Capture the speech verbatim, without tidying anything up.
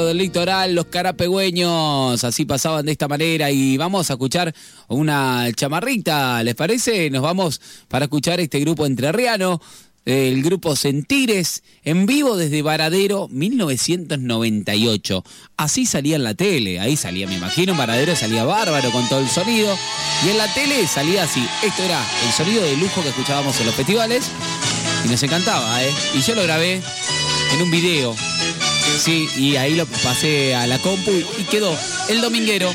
Del litoral, los carapegüeños, así pasaban de esta manera. Y vamos a escuchar una chamarrita, ¿les parece? Nos vamos para escuchar este grupo entrerriano, el grupo Sentires, en vivo desde Varadero, mil novecientos noventa y ocho. Así salía en la tele, ahí salía, me imagino, en Varadero salía bárbaro con todo el sonido, y en la tele salía así. Esto era el sonido de lujo que escuchábamos en los festivales, y nos encantaba, ¿eh? Y yo lo grabé en un video. Sí, y ahí lo pasé a la compu y quedó El Dominguero.